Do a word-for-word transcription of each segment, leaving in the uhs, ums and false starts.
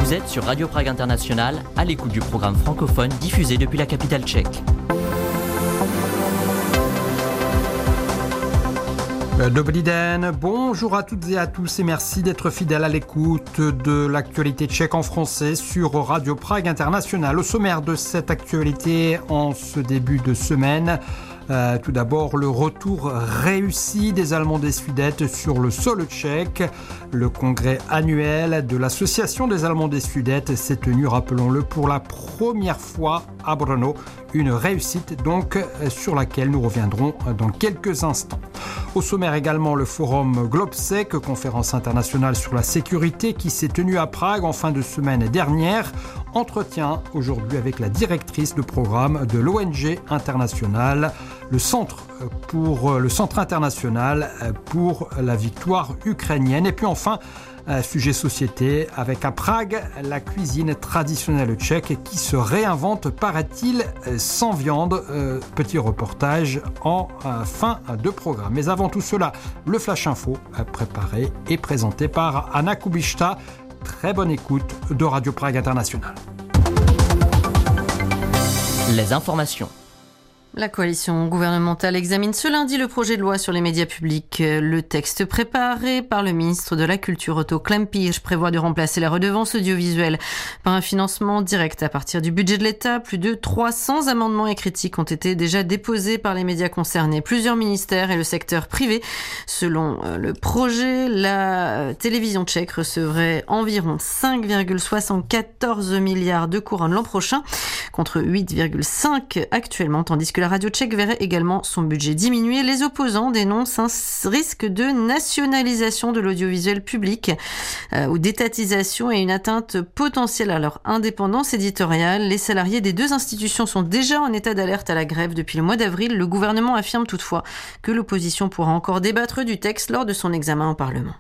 Vous êtes sur Radio Prague International, à l'écoute du programme francophone diffusé depuis la capitale tchèque. Dobrý den, bonjour à toutes et à tous et merci d'être fidèles à l'écoute de l'actualité tchèque en français sur Radio Prague International. Au sommaire de cette actualité en ce début de semaine, euh, tout d'abord le retour réussi des Allemands des Sudètes sur le sol tchèque. Le congrès annuel de l'Association des Allemands des Sudètes s'est tenu, rappelons-le, pour la première fois à Brno. Une réussite donc sur laquelle nous reviendrons dans quelques instants. Au sommaire également le forum GlobSec, conférence internationale sur la sécurité qui s'est tenue à Prague en fin de semaine dernière. Entretien aujourd'hui avec la directrice de programme de l'O N G international, le centre pour le centre international pour la victoire ukrainienne. Et puis enfin, sujet société avec à Prague la cuisine traditionnelle tchèque qui se réinvente, paraît-il, sans viande. Euh, petit reportage en euh, fin de programme. Mais avant tout cela, le Flash Info préparé et présenté par Anna Kubishta. Très bonne écoute de Radio Prague International. Les informations. La coalition gouvernementale examine ce lundi le projet de loi sur les médias publics. Le texte préparé par le ministre de la Culture Otto Klempisch prévoit de remplacer la redevance audiovisuelle par un financement direct à partir du budget de l'État. Plus de trois cents amendements et critiques ont été déjà déposés par les médias concernés, plusieurs ministères et le secteur privé. Selon le projet, la télévision tchèque recevrait environ cinq virgule soixante-quatorze milliards de couronnes l'an prochain, contre huit virgule cinq actuellement, tandis que la radio tchèque verrait également son budget diminuer. Les opposants dénoncent un risque de nationalisation de l'audiovisuel public euh, ou d'étatisation et une atteinte potentielle à leur indépendance éditoriale. Les salariés des deux institutions sont déjà en état d'alerte à la grève depuis le mois d'avril. Le gouvernement affirme toutefois que l'opposition pourra encore débattre du texte lors de son examen au Parlement.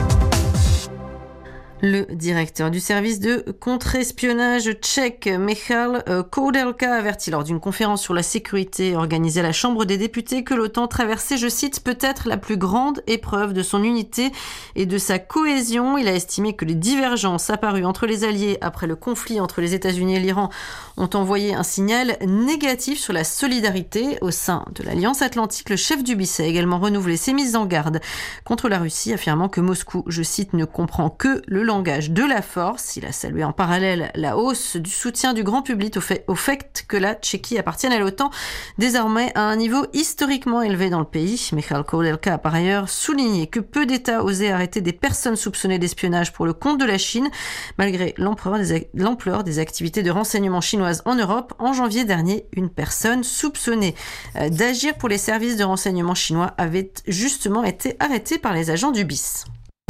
Le directeur du service de contre-espionnage tchèque, Michal Koudelka, avertit lors d'une conférence sur la sécurité organisée à la Chambre des députés que l'OTAN traversait, je cite, peut-être la plus grande épreuve de son unité et de sa cohésion. Il a estimé que les divergences apparues entre les alliés après le conflit entre les États-Unis et l'Iran ont envoyé un signal négatif sur la solidarité au sein de l'Alliance Atlantique. Le chef du B I S a également renouvelé ses mises en garde contre la Russie, affirmant que Moscou, je cite, ne comprend que le langage de la force. Il a salué en parallèle la hausse du soutien du grand public au fait, au fait que la Tchéquie appartienne à l'OTAN, désormais à un niveau historiquement élevé dans le pays. Michal Koudelka a par ailleurs souligné que peu d'États osaient arrêter des personnes soupçonnées d'espionnage pour le compte de la Chine, malgré l'ampleur des, l'ampleur des activités de renseignement chinoises en Europe. En janvier dernier, une personne soupçonnée d'agir pour les services de renseignement chinois avait justement été arrêtée par les agents du B I S.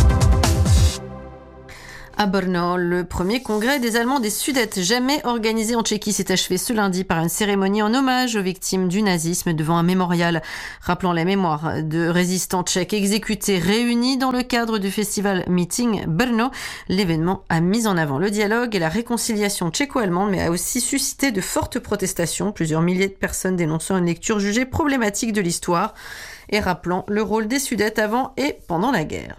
À Brno, le premier congrès des Allemands des Sudètes jamais organisé en Tchéquie s'est achevé ce lundi par une cérémonie en hommage aux victimes du nazisme devant un mémorial rappelant la mémoire de résistants tchèques exécutés réunis dans le cadre du festival Meeting Brno. L'événement a mis en avant le dialogue et la réconciliation tchéco-allemande, mais a aussi suscité de fortes protestations, plusieurs milliers de personnes dénonçant une lecture jugée problématique de l'histoire et rappelant le rôle des Sudètes avant et pendant la guerre.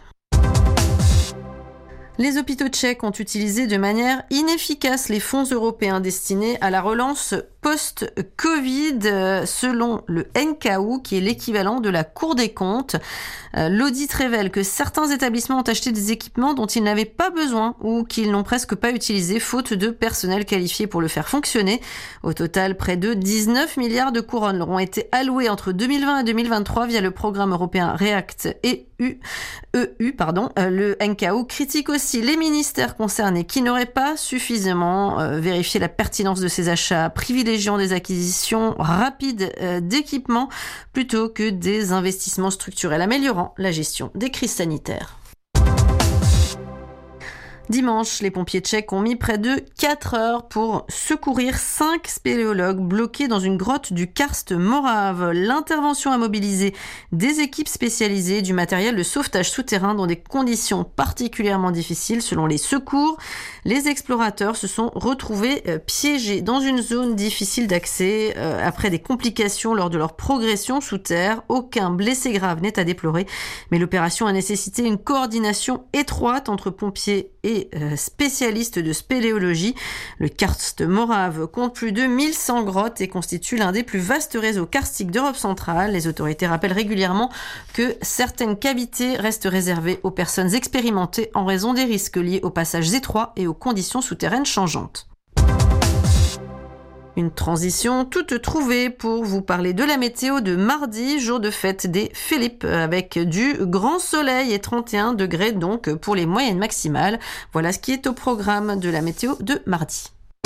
Les hôpitaux tchèques ont utilisé de manière inefficace les fonds européens destinés à la relance post-Covid, selon le N K U, qui est l'équivalent de la Cour des comptes. L'audit révèle que certains établissements ont acheté des équipements dont ils n'avaient pas besoin ou qu'ils n'ont presque pas utilisé, faute de personnel qualifié pour le faire fonctionner. Au total, près de dix-neuf milliards de couronnes leur ont été alloués entre deux mille vingt et deux mille vingt-trois via le programme européen REACT et E U. Pardon. Le N K U critique aussi les ministères concernés qui n'auraient pas suffisamment euh, vérifié la pertinence de ces achats, privilégiant des acquisitions rapides euh, d'équipements plutôt que des investissements structurels améliorant la gestion des crises sanitaires. Dimanche, les pompiers tchèques ont mis près de quatre heures pour secourir cinq spéléologues bloqués dans une grotte du Karst Morave. L'intervention a mobilisé des équipes spécialisées, du matériel de sauvetage souterrain dans des conditions particulièrement difficiles. Selon les secours, les explorateurs se sont retrouvés piégés dans une zone difficile d'accès après des complications lors de leur progression sous terre. Aucun blessé grave n'est à déplorer, mais l'opération a nécessité une coordination étroite entre pompiers et des euh, spécialistes de spéléologie. Le karst morave compte plus de mille cent grottes et constitue l'un des plus vastes réseaux karstiques d'Europe centrale. Les autorités rappellent régulièrement que certaines cavités restent réservées aux personnes expérimentées en raison des risques liés aux passages étroits et aux conditions souterraines changeantes. Une transition toute trouvée pour vous parler de la météo de mardi, jour de fête des Philippes, avec du grand soleil et trente et un degrés donc pour les moyennes maximales. Voilà ce qui est au programme de la météo de mardi.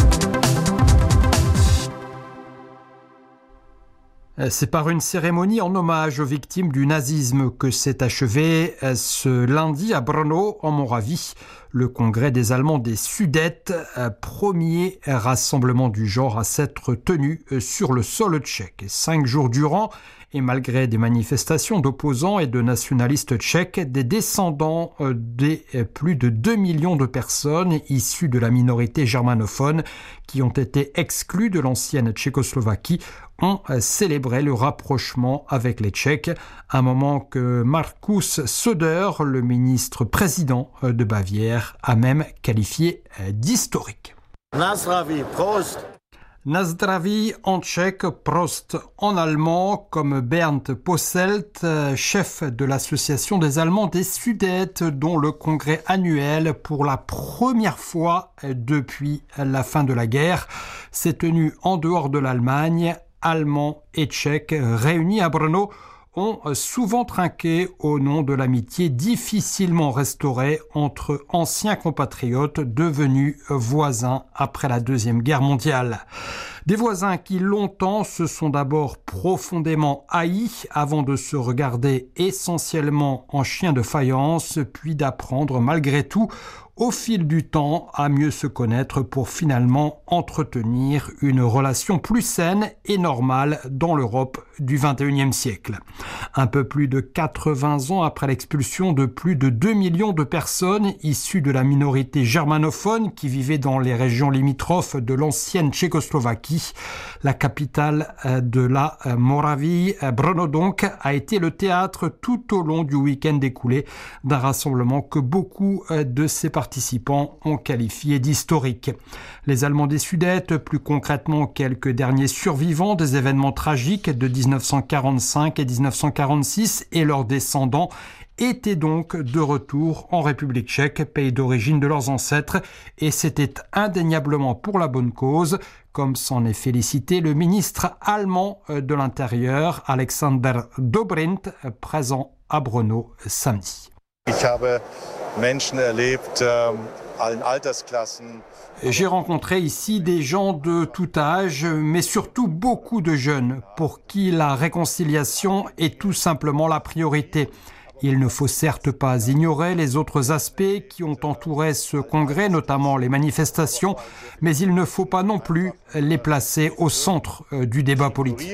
C'est par une cérémonie en hommage aux victimes du nazisme que s'est achevé ce lundi à Brno, en Moravie, le congrès des Allemands des Sudètes, premier rassemblement du genre à s'être tenu sur le sol tchèque. Cinq jours durant, et malgré des manifestations d'opposants et de nationalistes tchèques, des descendants des plus de deux millions de personnes issues de la minorité germanophone qui ont été exclues de l'ancienne Tchécoslovaquie ont célébré le rapprochement avec les Tchèques, un moment que Markus Söder, le ministre-président de Bavière, a même qualifié d'historique. Na zdraví, Prost! Na zdraví en tchèque, Prost en allemand, comme Bernd Posselt, chef de l'association des Allemands des Sudètes, dont le congrès annuel, pour la première fois depuis la fin de la guerre, s'est tenu en dehors de l'Allemagne. Allemands et Tchèques réunis à Brno ont souvent trinqué au nom de l'amitié difficilement restaurée entre anciens compatriotes devenus voisins après la Deuxième Guerre mondiale. Des voisins qui longtemps se sont d'abord profondément haïs avant de se regarder essentiellement en chiens de faïence, puis d'apprendre malgré tout au fil du temps à mieux se connaître pour finalement entretenir une relation plus saine et normale dans l'Europe du vingt et unième siècle. Un peu plus de quatre-vingts ans après l'expulsion de plus de deux millions de personnes issues de la minorité germanophone qui vivaient dans les régions limitrophes de l'ancienne Tchécoslovaquie, la capitale de la Moravie, Brno donc, a été le théâtre tout au long du week-end écoulé d'un rassemblement que beaucoup de ses participants ont qualifié d'historique. Les Allemands des Sudètes, plus concrètement quelques derniers survivants des événements tragiques de dix-neuf cent quarante-cinq et dix-neuf cent quarante-six et leurs descendants, étaient donc de retour en République tchèque, pays d'origine de leurs ancêtres, et c'était indéniablement pour la bonne cause, comme s'en est félicité le ministre allemand de l'Intérieur, Alexander Dobrindt, présent à Brno samedi. Ich habe Menschen erlebt, allen Altersklassen. J'ai rencontré ici des gens de tout âge, mais surtout beaucoup de jeunes, pour qui la réconciliation est tout simplement la priorité. Il ne faut certes pas ignorer les autres aspects qui ont entouré ce congrès, notamment les manifestations, mais il ne faut pas non plus les placer au centre du débat politique.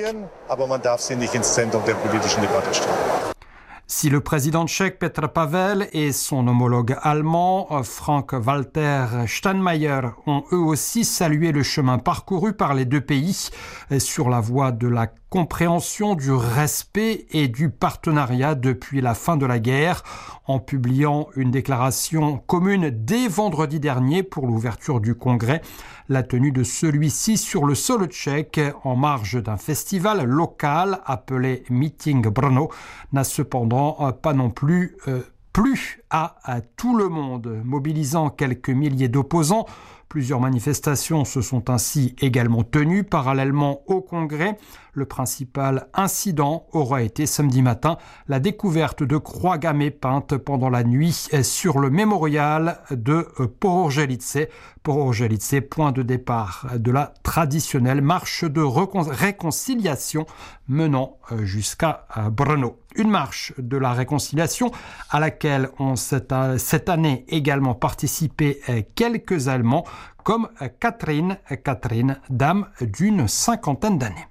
Si le président tchèque Petr Pavel et son homologue allemand Frank-Walter Steinmeier ont eux aussi salué le chemin parcouru par les deux pays sur la voie de la compréhension, du respect et du partenariat depuis la fin de la guerre, en publiant une déclaration commune dès vendredi dernier pour l'ouverture du congrès. La tenue de celui-ci sur le sol tchèque, en marge d'un festival local appelé Meeting Brno, n'a cependant pas non plus euh, plu à, à tout le monde, mobilisant quelques milliers d'opposants. Plusieurs manifestations se sont ainsi également tenues parallèlement au congrès. Le principal incident aura été samedi matin la découverte de croix gammées peintes pendant la nuit sur le mémorial de Pohorjelice. Pohorjelice, point de départ de la traditionnelle marche de récon- réconciliation menant jusqu'à Brno. Une marche de la réconciliation à laquelle ont cette, cette année également participé quelques Allemands comme Catherine, Catherine, dame d'une cinquantaine d'années.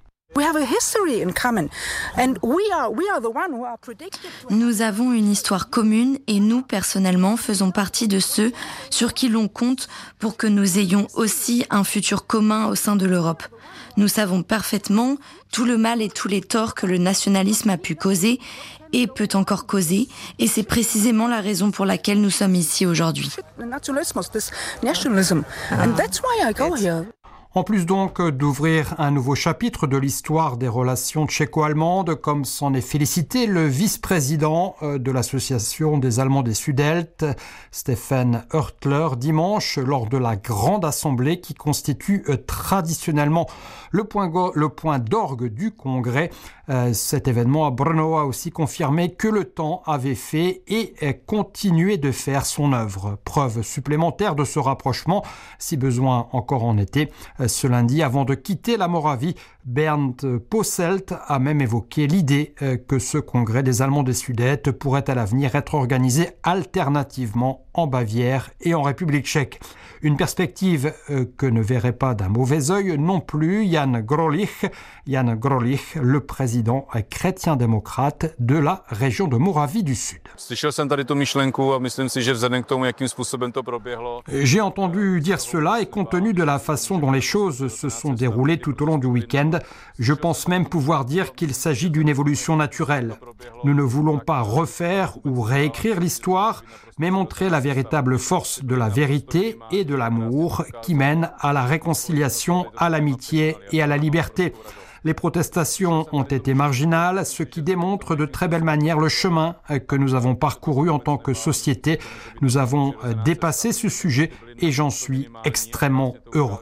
Nous avons une histoire commune et nous, personnellement, faisons partie de ceux sur qui l'on compte pour que nous ayons aussi un futur commun au sein de l'Europe. Nous savons parfaitement tout le mal et tous les torts que le nationalisme a pu causer et peut encore causer, et c'est précisément la raison pour laquelle nous sommes ici aujourd'hui. En plus donc d'ouvrir un nouveau chapitre de l'histoire des relations tchéco-allemandes, comme s'en est félicité le vice-président de l'Association des Allemands des Sudètes, Stefan Hörtler, dimanche lors de la grande assemblée qui constitue traditionnellement le point, go- le point d'orgue du congrès. Euh, cet événement à Brno a aussi confirmé que le temps avait fait et continuait de faire son œuvre. Preuve supplémentaire de ce rapprochement, si besoin encore en était. Ce lundi, avant de quitter la Moravie, Bernd Posselt a même évoqué l'idée que ce congrès des Allemands des Sudètes pourrait à l'avenir être organisé alternativement en Bavière et en République tchèque. Une perspective que ne verrait pas d'un mauvais œil non plus Jan Grolich, Jan Grolich, le président chrétien-démocrate de la région de Moravie du Sud. J'ai entendu dire cela et compte tenu de la façon dont les choses se sont déroulées tout au long du week-end, je pense même pouvoir dire qu'il s'agit d'une évolution naturelle. Nous ne voulons pas refaire ou réécrire l'histoire, mais montrer la véritable force de la vérité et de l'amour qui mène à la réconciliation, à l'amitié et à la liberté. Les protestations ont été marginales, ce qui démontre de très belle manière le chemin que nous avons parcouru en tant que société. Nous avons dépassé ce sujet et j'en suis extrêmement heureux.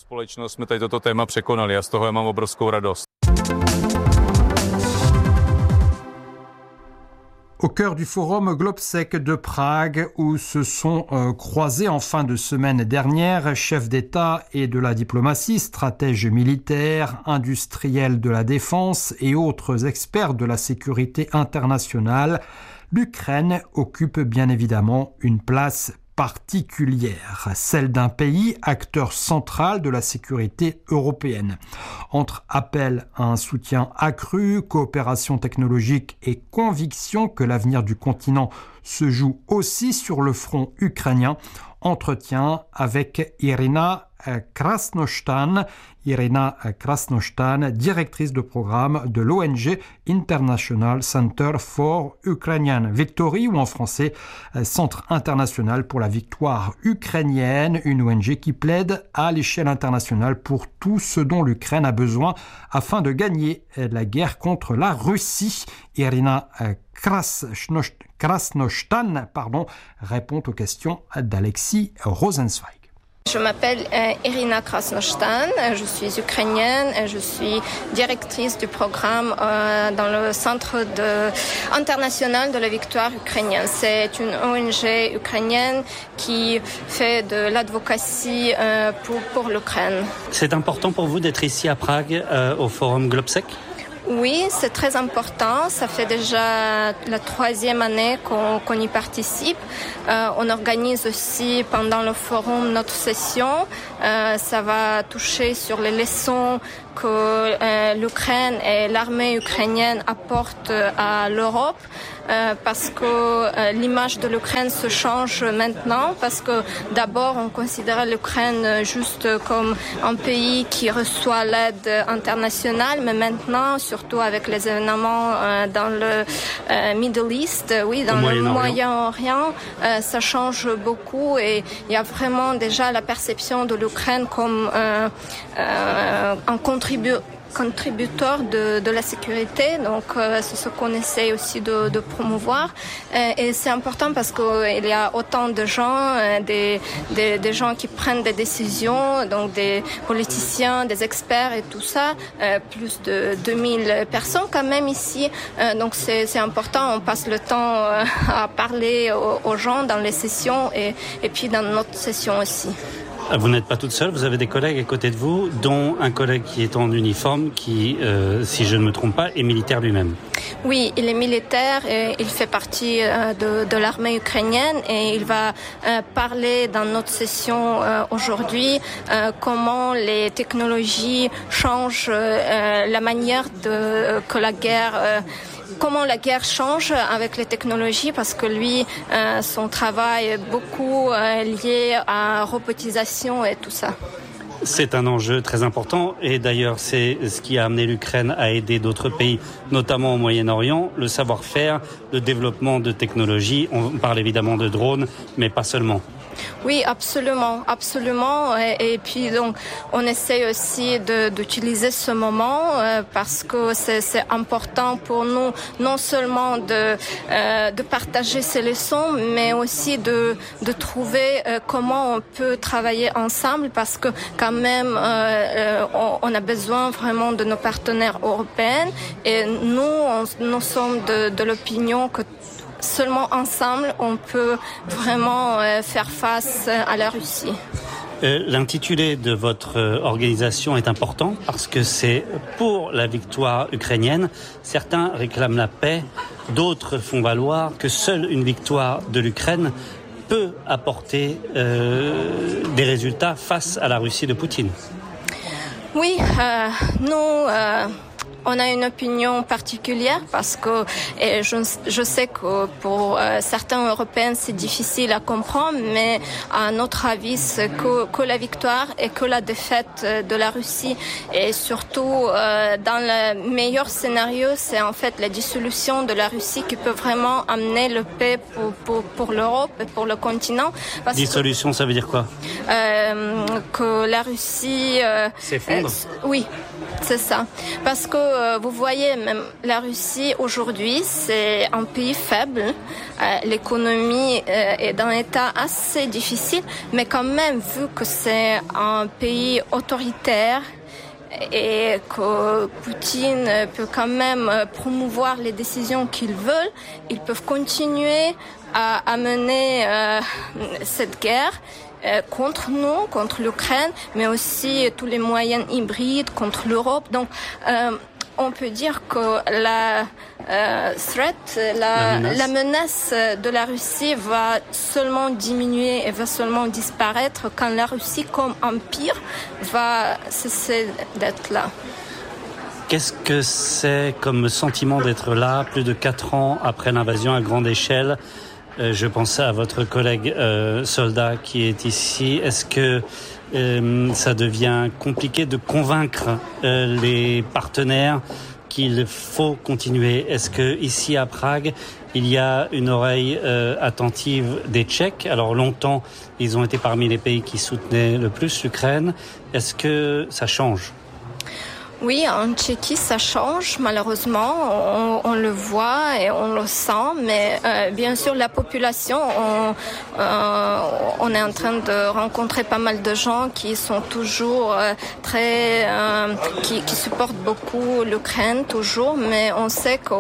Au cœur du forum Globsec de Prague, où se sont euh, croisés en fin de semaine dernière chefs d'État et de la diplomatie, stratèges militaires, industriels de la défense et autres experts de la sécurité internationale, l'Ukraine occupe bien évidemment une place particulière, celle d'un pays acteur central de la sécurité européenne. Entre appel à un soutien accru, coopération technologique et conviction que l'avenir du continent se joue aussi sur le front ukrainien, entretien avec Irina Krasnoshtan, Irina Krasnoshtan, directrice de programme de l'O N G International Center for Ukrainian Victory, ou en français Centre international pour la victoire ukrainienne, une O N G qui plaide à l'échelle internationale pour tout ce dont l'Ukraine a besoin afin de gagner la guerre contre la Russie. Irina Krasnoshtan, pardon, répond aux questions d'Alexis Rosenzweig. Je m'appelle euh, Irina Krasnoshtan, je suis ukrainienne, je suis directrice du programme euh, dans le Centre de, international de la victoire ukrainienne. C'est une O N G ukrainienne qui fait de l'advocacy euh, pour, pour l'Ukraine. C'est important pour vous d'être ici à Prague euh, au Forum Globsec ? Oui, c'est très important. Ça fait déjà la troisième année qu'on, qu'on y participe. Euh, on organise aussi pendant le forum notre session. Euh, ça va toucher sur les leçons que euh, l'Ukraine et l'armée ukrainienne apportent à l'Europe. Euh, parce que euh, l'image de l'Ukraine se change maintenant, parce que d'abord on considérait l'Ukraine juste comme un pays qui reçoit l'aide internationale, mais maintenant, surtout avec les événements euh, dans le euh, Middle East, oui, dans le Moyen-Orient, euh, ça change beaucoup et il y a vraiment déjà la perception de l'Ukraine comme euh, euh, un contributeur contributeur de, de la sécurité, donc euh, c'est ce qu'on essaie aussi de, de promouvoir euh, et c'est important parce qu'il y a autant de gens, euh, des, des, des gens qui prennent des décisions, donc des politiciens, des experts et tout ça, euh, plus de deux mille personnes quand même ici, euh, donc c'est, c'est important, on passe le temps euh, à parler aux, aux gens dans les sessions et, et puis dans notre session aussi. Vous n'êtes pas toute seule, vous avez des collègues à côté de vous, dont un collègue qui est en uniforme, qui, euh, si je ne me trompe pas, est militaire lui-même. Oui, il est militaire, et il fait partie euh, de, de l'armée ukrainienne et il va euh, parler dans notre session euh, aujourd'hui euh, comment les technologies changent euh, la manière de, que la guerre... Euh, Comment la guerre change avec les technologies, parce que lui, euh, son travail est beaucoup euh, lié à robotisation et tout ça. C'est un enjeu très important et d'ailleurs c'est ce qui a amené l'Ukraine à aider d'autres pays, notamment au Moyen-Orient, le savoir-faire, le développement de technologies. On parle évidemment de drones, mais pas seulement. Oui, absolument, absolument. Et, et puis donc, on essaie aussi de, d'utiliser ce moment euh, parce que c'est, c'est important pour nous, non seulement de euh, de partager ces leçons, mais aussi de de trouver euh, comment on peut travailler ensemble parce que quand même, euh, euh, on, on a besoin vraiment de nos partenaires européens et nous, on, nous sommes de, de l'opinion que seulement ensemble, on peut vraiment euh, faire face à la Russie. Euh, l'intitulé de votre euh, organisation est important parce que c'est pour la victoire ukrainienne. Certains réclament la paix, d'autres font valoir que seule une victoire de l'Ukraine peut apporter euh, des résultats face à la Russie de Poutine. Oui, euh, nous... Euh On a une opinion particulière parce que et je, je sais que pour euh, certains Européens c'est difficile à comprendre, mais à notre avis c'est que, que la victoire et que la défaite de la Russie et surtout euh, dans le meilleur scénario c'est en fait la dissolution de la Russie qui peut vraiment amener le paix pour, pour, pour l'Europe et pour le continent. Parce dissolution, que, ça veut dire quoi euh, Que la Russie euh, s'effondre. Euh, oui. C'est ça. Parce que euh, vous voyez, même la Russie aujourd'hui, c'est un pays faible. Euh, l'économie euh, est dans un état assez difficile, mais quand même, vu que c'est un pays autoritaire et que Poutine peut quand même promouvoir les décisions qu'ils veulent, ils peuvent continuer à, à mener euh, cette guerre. Euh, contre nous, contre l'Ukraine, mais aussi tous les moyens hybrides contre l'Europe. Donc, euh, on peut dire que la euh, threat, la, la, menace. la menace de la Russie va seulement diminuer et va seulement disparaître quand la Russie, comme empire, va cesser d'être là. Qu'est-ce que c'est comme sentiment d'être là, plus de quatre ans après l'invasion à grande échelle ? Je pensais à votre collègue euh, soldat qui est ici. Est-ce que euh, ça devient compliqué de convaincre euh, les partenaires qu'il faut continuer ? Est-ce que ici à Prague, il y a une oreille euh, attentive des Tchèques ? Alors longtemps, ils ont été parmi les pays qui soutenaient le plus l'Ukraine. Est-ce que ça change ? Oui, en Tchéquie, ça change, malheureusement. On, on le voit et on le sent, mais euh, bien sûr, la population, on, euh, on est en train de rencontrer pas mal de gens qui sont toujours euh, très... Euh, qui, qui supportent beaucoup l'Ukraine, toujours, mais on sait que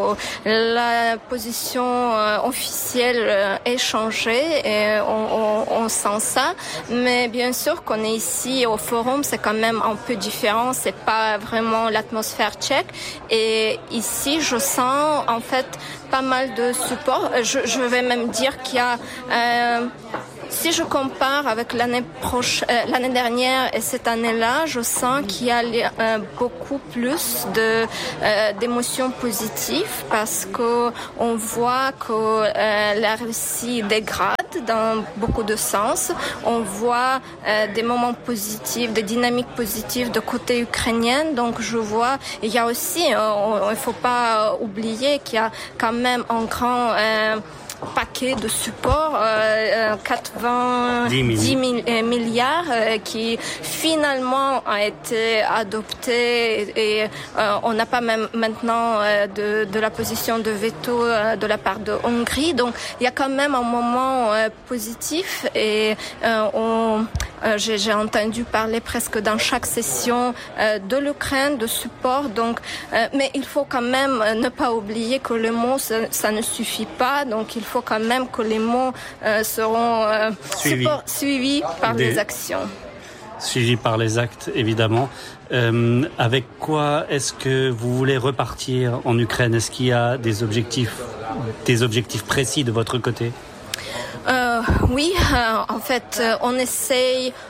la position euh, officielle est changée et on, on, on sent ça. Mais bien sûr qu'on est ici au forum, c'est quand même un peu différent, c'est pas vraiment l'atmosphère tchèque et ici je sens en fait pas mal de support. Je, je vais même dire qu'il y a euh, si je compare avec l'année prochaine, euh, l'année dernière et cette année-là, je sens qu'il y a euh, beaucoup plus de euh, d'émotions positives parce que on voit que euh, la Russie dégrade dans beaucoup de sens. On voit euh, des moments positifs, des dynamiques positives de côté ukrainien. Donc je vois, il y a aussi, euh, il ne faut pas oublier qu'il y a quand même un grand euh, paquet de support, euh, quatre-vingt-dix milliards euh, qui finalement a été adopté et, et euh, on n'a pas même maintenant euh, de, de la position de veto euh, de la part de Hongrie. Donc il y a quand même un moment euh, positif et euh, on, euh, j'ai, j'ai entendu parler presque dans chaque session euh, de l'Ukraine, de support. Donc, euh, mais il faut quand même ne pas oublier que le mot ça, ça ne suffit pas. Donc il Il faut quand même que les mots euh, seront euh, suivis. Support, suivis par Des... les actions. Suivis par les actes, évidemment. Euh, avec quoi est-ce que vous voulez repartir en Ukraine ? Est-ce qu'il y a des objectifs, des objectifs précis de votre côté ? Euh, oui, euh, en fait, euh, on essaye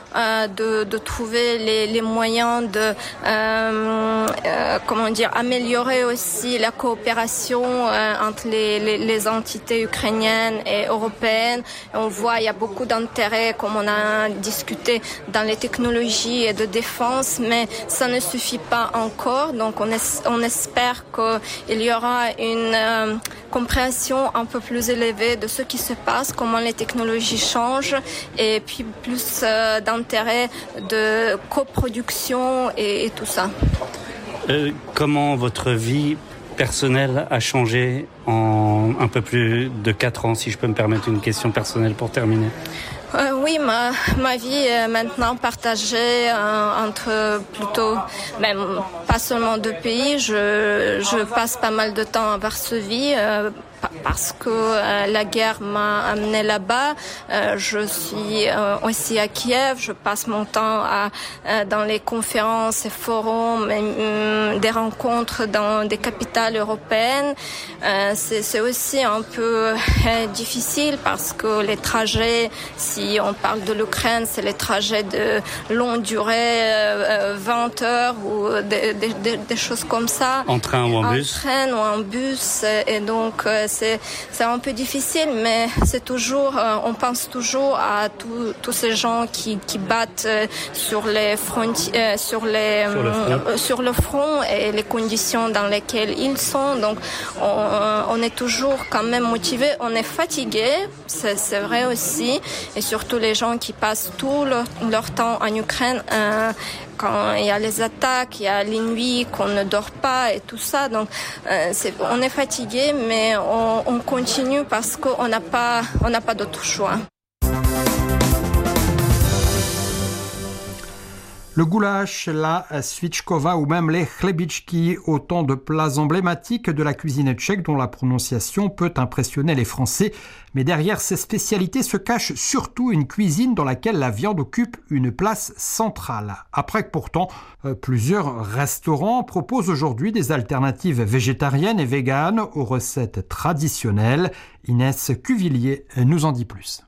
euh, de, de trouver les, les moyens de, euh, euh, comment dire, améliorer aussi la coopération euh, entre les, les, les entités ukrainiennes et européennes. On voit il y a beaucoup d'intérêt, comme on a discuté, dans les technologies et de défense, mais ça ne suffit pas encore. Donc on, es, on espère qu'il y aura une euh, compréhension un peu plus élevée de ce qui se passe, comment les technologies changent, et puis plus euh, d'intérêt de coproduction et, et tout ça. Euh, comment votre vie personnelle a changé en un peu plus de quatre ans, si je peux me permettre une question personnelle pour terminer? Euh, oui, ma, ma vie est maintenant partagée euh, entre plutôt, même pas seulement deux pays. Je, je passe pas mal de temps à Varsovie euh, parce que euh, la guerre m'a amené là-bas. Euh, je suis euh, aussi à Kiev. Je passe mon temps à, euh, dans les conférences et forums, et, euh, des rencontres dans des capitales européennes. Euh, c'est, c'est aussi un peu euh, difficile parce que les trajets, si on parle de l'Ukraine, c'est les trajets de longue durée, euh, vingt heures ou des, des, des choses comme ça. En train ou en, en bus? En train ou en bus. Et donc, euh, c'est, c'est un peu difficile, mais c'est toujours, euh, on pense toujours à tous, tous ces gens qui, qui battent euh, sur les frontières, euh, sur les, sur le, euh, sur le front et les conditions dans lesquelles ils sont. Donc, on, on est toujours quand même motivé. On est fatigué, c'est, c'est vrai aussi, et surtout les gens qui passent tout leur, leur temps en Ukraine. Euh, Quand il y a les attaques, il y a les nuits qu'on ne dort pas et tout ça. Donc, euh, c'est, on est fatigué, mais on, on continue parce qu'on n'a pas, on n'a pas d'autre choix. Le goulash, la svichkova ou même les chlebičky, autant de plats emblématiques de la cuisine tchèque dont la prononciation peut impressionner les Français. Mais derrière ces spécialités se cache surtout une cuisine dans laquelle la viande occupe une place centrale. Après que pourtant, plusieurs restaurants proposent aujourd'hui des alternatives végétariennes et véganes aux recettes traditionnelles. Inès Cuvillier nous en dit plus.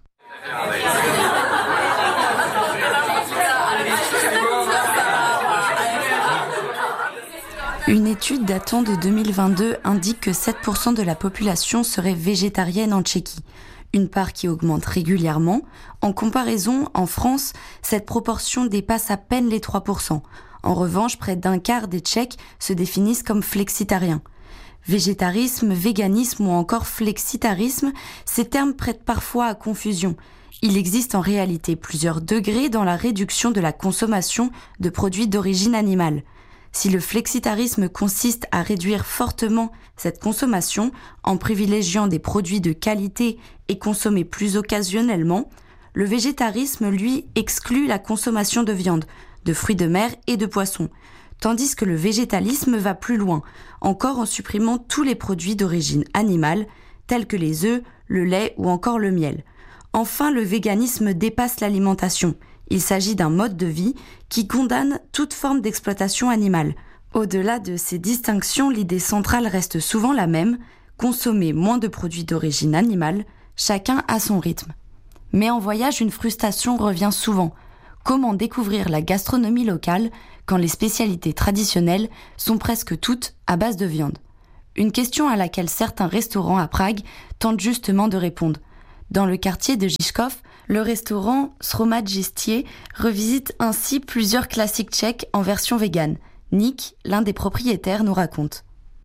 Une étude datant de deux mille vingt-deux indique que sept pour cent de la population serait végétarienne en Tchéquie, une part qui augmente régulièrement. En comparaison, en France, cette proportion dépasse à peine les trois pour cent. En revanche, près d'un quart des Tchèques se définissent comme flexitariens. Végétarisme, véganisme ou encore flexitarisme, ces termes prêtent parfois à confusion. Il existe en réalité plusieurs degrés dans la réduction de la consommation de produits d'origine animale. Si le flexitarisme consiste à réduire fortement cette consommation en privilégiant des produits de qualité et consommés plus occasionnellement, le végétarisme, lui, exclut la consommation de viande, de fruits de mer et de poissons, tandis que le végétalisme va plus loin, encore en supprimant tous les produits d'origine animale, tels que les œufs, le lait ou encore le miel. Enfin, le véganisme dépasse l'alimentation. Il s'agit d'un mode de vie qui condamne toute forme d'exploitation animale. Au-delà de ces distinctions, l'idée centrale reste souvent la même, consommer moins de produits d'origine animale, chacun à son rythme. Mais en voyage, une frustration revient souvent. Comment découvrir la gastronomie locale quand les spécialités traditionnelles sont presque toutes à base de viande? Une question à laquelle certains restaurants à Prague tentent justement de répondre. Dans le quartier de Žižkov, le restaurant Sromadjistie revisite ainsi plusieurs classiques tchèques en version végane. Nick, l'un des propriétaires, nous raconte.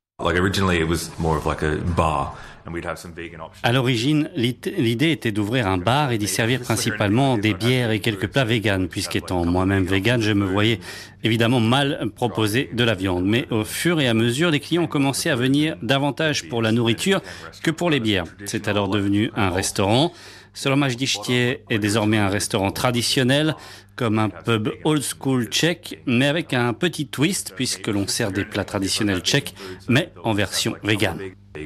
À l'origine, l'idée était d'ouvrir un bar et d'y servir principalement des bières et quelques plats véganes. Puisqu'étant moi-même végane, je me voyais évidemment mal proposer de la viande. Mais au fur et à mesure, les clients ont commencé à venir davantage pour la nourriture que pour les bières. C'est alors devenu un restaurant. Sromadjistie est désormais un restaurant traditionnel, comme un pub old school tchèque, mais avec un petit twist, puisque l'on sert des plats traditionnels tchèques, mais en version végane.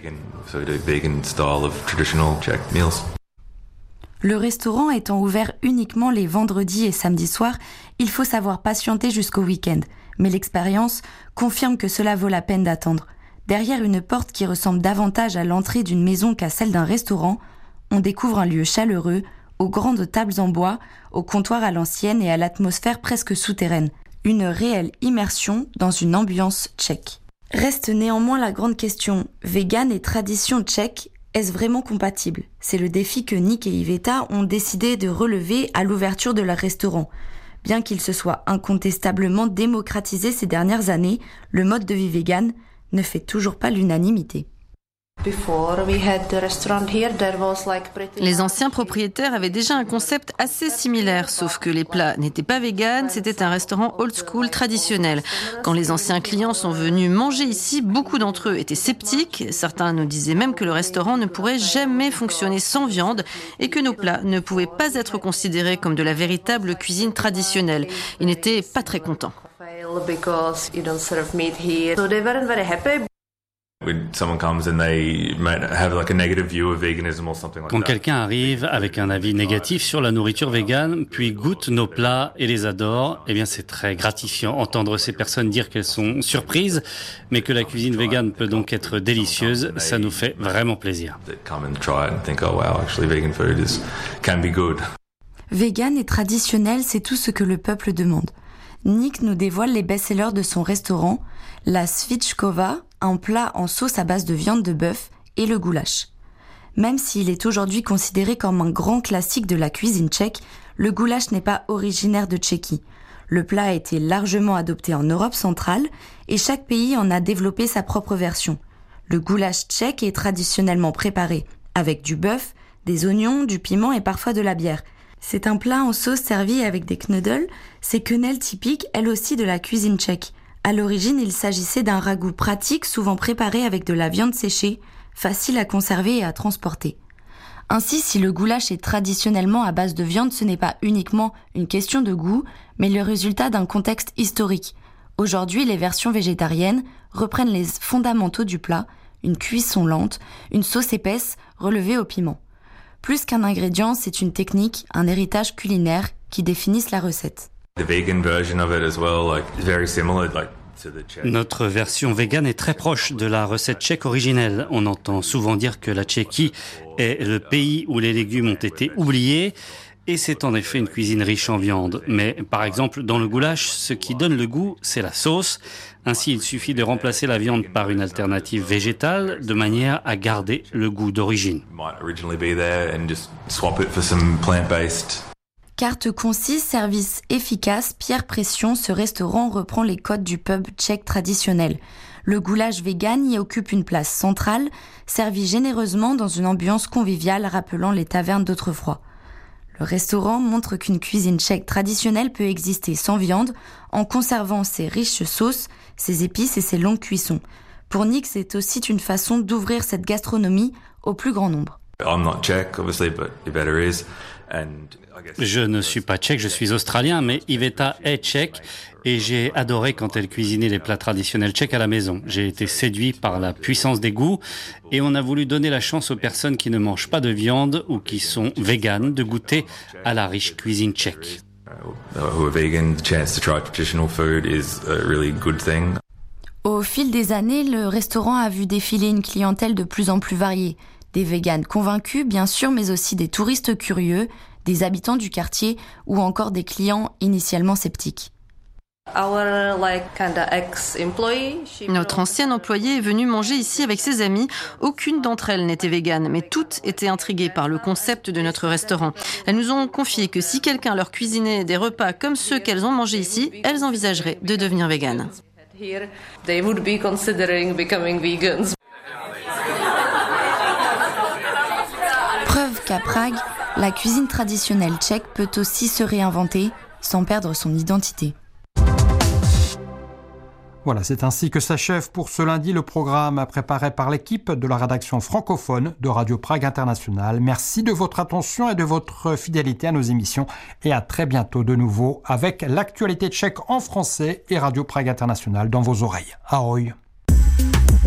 Le restaurant étant ouvert uniquement les vendredis et samedis soirs, il faut savoir patienter jusqu'au week-end. Mais l'expérience confirme que cela vaut la peine d'attendre. Derrière une porte qui ressemble davantage à l'entrée d'une maison qu'à celle d'un restaurant, on découvre un lieu chaleureux aux grandes tables en bois, au comptoir à l'ancienne et à l'atmosphère presque souterraine. Une réelle immersion dans une ambiance tchèque. Reste néanmoins la grande question, vegan et tradition tchèque, est-ce vraiment compatible ? C'est le défi que Nick et Iveta ont décidé de relever à l'ouverture de leur restaurant. Bien qu'il se soit incontestablement démocratisé ces dernières années, le mode de vie vegan ne fait toujours pas l'unanimité. Les anciens propriétaires avaient déjà un concept assez similaire, sauf que les plats n'étaient pas véganes, c'était un restaurant old school traditionnel. Quand les anciens clients sont venus manger ici, beaucoup d'entre eux étaient sceptiques. Certains nous disaient même que le restaurant ne pourrait jamais fonctionner sans viande et que nos plats ne pouvaient pas être considérés comme de la véritable cuisine traditionnelle. Ils n'étaient pas très contents. Quand quelqu'un arrive avec un avis négatif sur la nourriture végane, puis goûte nos plats et les adore, eh bien c'est très gratifiant entendre ces personnes dire qu'elles sont surprises, mais que la cuisine végane peut donc être délicieuse, ça nous fait vraiment plaisir. Vegan et traditionnel, c'est tout ce que le peuple demande. Nick nous dévoile les best-sellers de son restaurant, la svichkova, un plat en sauce à base de viande de bœuf, et le goulash. Même s'il est aujourd'hui considéré comme un grand classique de la cuisine tchèque, le goulash n'est pas originaire de Tchéquie. Le plat a été largement adopté en Europe centrale et chaque pays en a développé sa propre version. Le goulash tchèque est traditionnellement préparé avec du bœuf, des oignons, du piment et parfois de la bière. C'est un plat en sauce servi avec des knödel, ces quenelles typiques, elles aussi de la cuisine tchèque. À l'origine, il s'agissait d'un ragoût pratique, souvent préparé avec de la viande séchée, facile à conserver et à transporter. Ainsi, si le goulash est traditionnellement à base de viande, ce n'est pas uniquement une question de goût, mais le résultat d'un contexte historique. Aujourd'hui, les versions végétariennes reprennent les fondamentaux du plat, une cuisson lente, une sauce épaisse relevée au piment. Plus qu'un ingrédient, c'est une technique, un héritage culinaire qui définissent la recette. Notre version végane est très proche de la recette tchèque originelle. On entend souvent dire que la Tchéquie est le pays où les légumes ont été oubliés. Et c'est en effet une cuisine riche en viande. Mais par exemple, dans le goulash, ce qui donne le goût, c'est la sauce. Ainsi, il suffit de remplacer la viande par une alternative végétale de manière à garder le goût d'origine. Carte concise, service efficace, Pierre Pression, ce restaurant reprend les codes du pub tchèque traditionnel. Le goulash vegan y occupe une place centrale, servi généreusement dans une ambiance conviviale rappelant les tavernes d'autrefois. Le restaurant montre qu'une cuisine tchèque traditionnelle peut exister sans viande, en conservant ses riches sauces, ses épices et ses longues cuissons. Pour Nick, c'est aussi une façon d'ouvrir cette gastronomie au plus grand nombre. Je ne suis pas tchèque, je suis australien, mais Iveta est tchèque et j'ai adoré quand elle cuisinait les plats traditionnels tchèques à la maison. J'ai été séduit par la puissance des goûts et on a voulu donner la chance aux personnes qui ne mangent pas de viande ou qui sont véganes de goûter à la riche cuisine tchèque. Au fil des années, le restaurant a vu défiler une clientèle de plus en plus variée. Des véganes convaincus, bien sûr, mais aussi des touristes curieux, des habitants du quartier ou encore des clients initialement sceptiques. Notre ancienne employée est venue manger ici avec ses amies. Aucune d'entre elles n'était végane, mais toutes étaient intriguées par le concept de notre restaurant. Elles nous ont confié que si quelqu'un leur cuisinait des repas comme ceux qu'elles ont mangés ici, elles envisageraient de devenir véganes. Preuve qu'à Prague, la cuisine traditionnelle tchèque peut aussi se réinventer sans perdre son identité. Voilà, c'est ainsi que s'achève pour ce lundi le programme préparé par l'équipe de la rédaction francophone de Radio Prague International. Merci de votre attention et de votre fidélité à nos émissions et à très bientôt de nouveau avec l'actualité tchèque en français et Radio Prague International dans vos oreilles. Ahoj!